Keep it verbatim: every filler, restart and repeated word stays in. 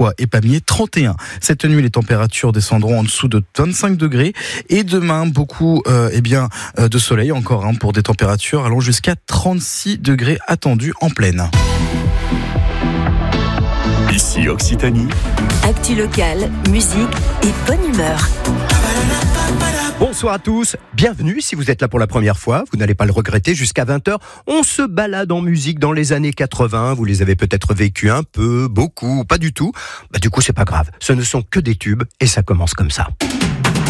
Foix et Pamiers, trente et un. Cette nuit, les températures descendront en dessous de vingt-cinq degrés. Et demain, beaucoup euh, eh bien, euh, de soleil encore hein, pour des températures allant jusqu'à trente-six degrés attendus en pleine. Ici Occitanie. Actu locale, musique et bonne humeur. Bonsoir à tous, bienvenue si vous êtes là pour la première fois, vous n'allez pas le regretter, jusqu'à vingt heures, on se balade en musique dans les années quatre-vingts, vous les avez peut-être vécues un peu, beaucoup, pas du tout, bah du coup c'est pas grave, ce ne sont que des tubes et ça commence comme ça.